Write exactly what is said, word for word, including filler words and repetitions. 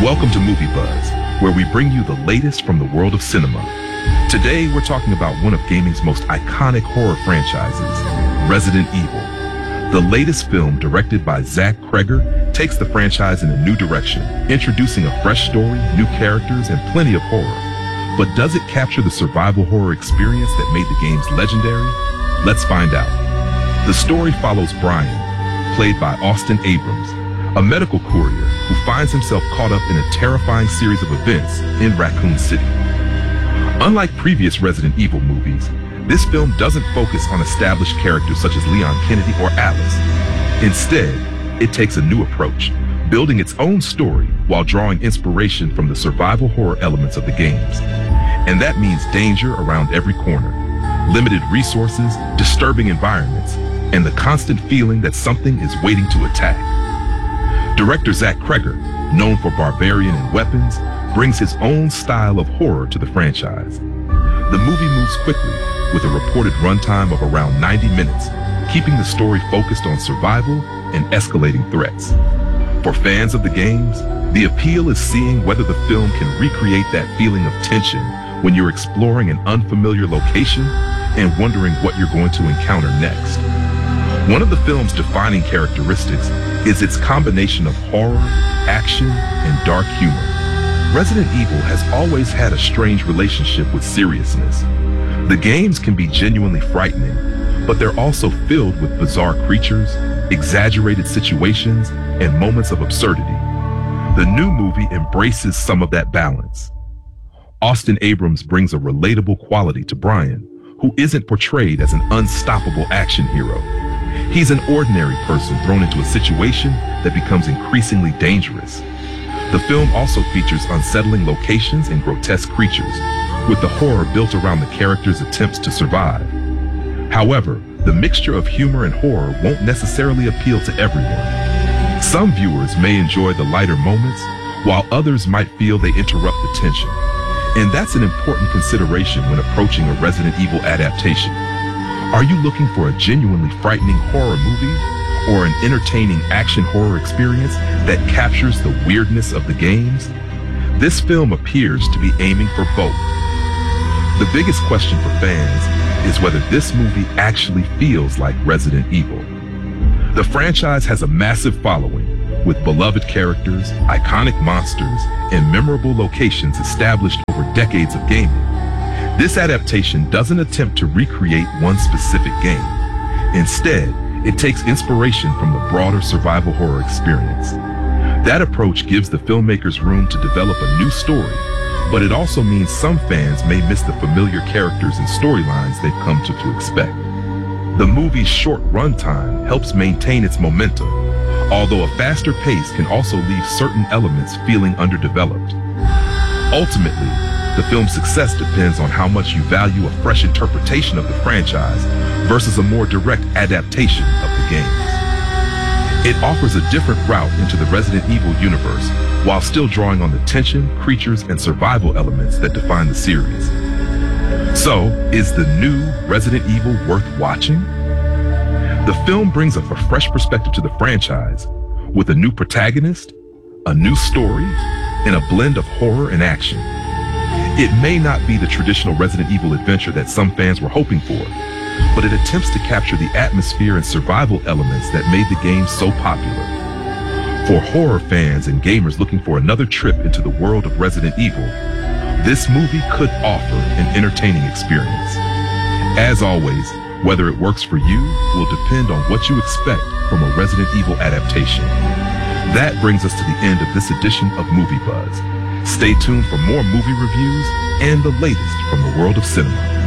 Welcome to Movie Buzz, where we bring you the latest from the world of cinema. Today, we're talking about one of gaming's most iconic horror franchises, Resident Evil. The latest film, directed by Zach Cregger, takes the franchise in a new direction, introducing a fresh story, new characters, and plenty of horror. But does it capture the survival horror experience that made the games legendary? Let's find out. The story follows Brian, played by Austin Abrams, a medical courier who finds himself caught up in a terrifying series of events in Raccoon City. Unlike previous Resident Evil movies, this film doesn't focus on established characters such as Leon Kennedy or Alice. Instead, it takes a new approach, building its own story while drawing inspiration from the survival horror elements of the games. And that means danger around every corner, limited resources, disturbing environments, and the constant feeling that something is waiting to attack. Director Zach Cregger, known for Barbarian and Weapons, brings his own style of horror to the franchise. The movie moves quickly, with a reported runtime of around ninety minutes, keeping the story focused on survival and escalating threats. For fans of the games, the appeal is seeing whether the film can recreate that feeling of tension when you're exploring an unfamiliar location and wondering what you're going to encounter next. One of the film's defining characteristics is its combination of horror, action, and dark humor. Resident Evil has always had a strange relationship with seriousness. The games can be genuinely frightening, but they're also filled with bizarre creatures, exaggerated situations, and moments of absurdity. The new movie embraces some of that balance. Austin Abrams brings a relatable quality to Brian, who isn't portrayed as an unstoppable action hero. He's an ordinary person thrown into a situation that becomes increasingly dangerous. The film also features unsettling locations and grotesque creatures, with the horror built around the characters' attempts to survive. However, the mixture of humor and horror won't necessarily appeal to everyone. Some viewers may enjoy the lighter moments, while others might feel they interrupt the tension. And that's an important consideration when approaching a Resident Evil adaptation. Are you looking for a genuinely frightening horror movie or an entertaining action horror experience that captures the weirdness of the games? This film appears to be aiming for both. The biggest question for fans is whether this movie actually feels like Resident Evil. The franchise has a massive following, with beloved characters, iconic monsters, and memorable locations established over decades of gaming. This adaptation doesn't attempt to recreate one specific game. Instead, it takes inspiration from the broader survival horror experience. That approach gives the filmmakers room to develop a new story, but it also means some fans may miss the familiar characters and storylines they've come to, to expect. The movie's short runtime helps maintain its momentum, although a faster pace can also leave certain elements feeling underdeveloped. Ultimately, the film's success depends on how much you value a fresh interpretation of the franchise versus a more direct adaptation of the games. It offers a different route into the Resident Evil universe while still drawing on the tension, creatures, and survival elements that define the series. So, is the new Resident Evil worth watching? The film brings a fresh perspective to the franchise with a new protagonist, a new story, and a blend of horror and action. It may not be the traditional Resident Evil adventure that some fans were hoping for, but it attempts to capture the atmosphere and survival elements that made the game so popular. For horror fans and gamers looking for another trip into the world of Resident Evil, this movie could offer an entertaining experience. As always, whether it works for you will depend on what you expect from a Resident Evil adaptation. That brings us to the end of this edition of Movie Buzz. Stay tuned for more movie reviews and the latest from the world of cinema.